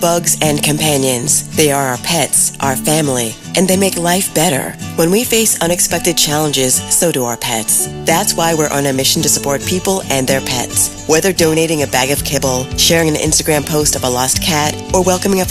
Bugs and companions. They are our pets, our family, and they make life better. When we face unexpected challenges, so do our pets. That's why we're on a mission to support people and their pets. Whether donating a bag of kibble, sharing an Instagram post of a lost cat, or welcoming a